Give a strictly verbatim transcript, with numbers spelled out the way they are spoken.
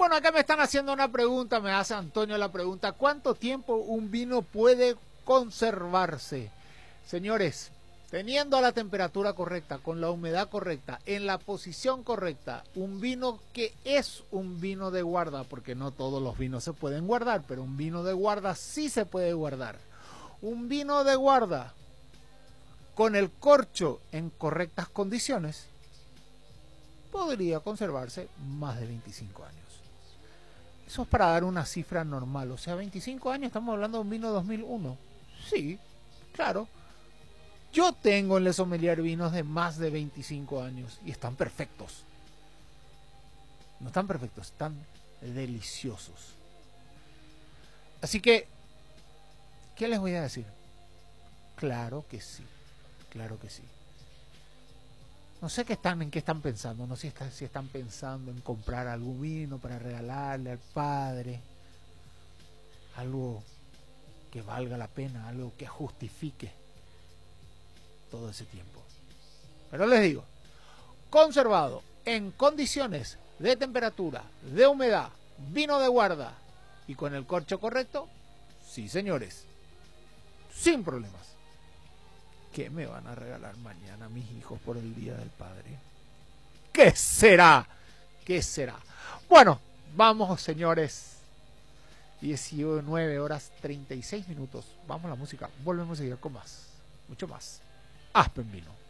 Bueno, acá me están haciendo una pregunta, me hace Antonio la pregunta, ¿cuánto tiempo un vino puede conservarse? Señores, teniendo la temperatura correcta, con la humedad correcta, en la posición correcta, un vino que es un vino de guarda, porque no todos los vinos se pueden guardar, pero un vino de guarda sí se puede guardar. Un vino de guarda con el corcho en correctas condiciones podría conservarse más de veinticinco años. Eso es para dar una cifra normal, o sea, veinticinco años, estamos hablando de un vino dos mil uno. Sí, claro. Yo tengo en Le Sommelier vinos de más de veinticinco años y están perfectos. No están perfectos, están deliciosos. Así que, ¿qué les voy a decir? Claro que sí, claro que sí. No sé qué están, en qué están pensando, no sé si están, si están pensando en comprar algún vino para regalarle al padre, algo que valga la pena, algo que justifique todo ese tiempo. Pero les digo, conservado en condiciones de temperatura, de humedad, vino de guarda y con el corcho correcto, sí señores, sin problemas. ¿Qué me van a regalar mañana mis hijos por el Día del Padre? ¿Qué será? ¿Qué será? Bueno, vamos señores. diecinueve horas treinta y seis minutos. Vamos a la música. Volvemos a seguir con más. Mucho más. Aspen Vino.